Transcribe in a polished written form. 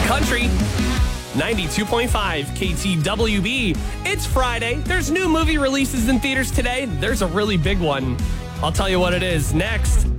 country. 92.5 KTWB. It's Friday. There's new movie releases in theaters today. There's a really big one. I'll tell you what it is next.